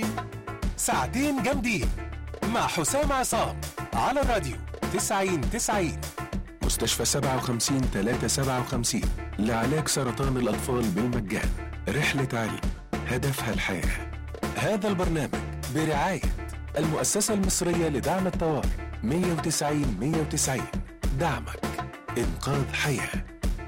ساعتين جامدين مع حسام عصام على الراديو 90 مستشفى 57 357 لعلاج سرطان الأطفال بالمجان. رحلة علم هدفها الحياة. هذا البرنامج برعاية المؤسسة المصرية لدعم الطوارئ 190 190. دعمك إنقاذ حياة.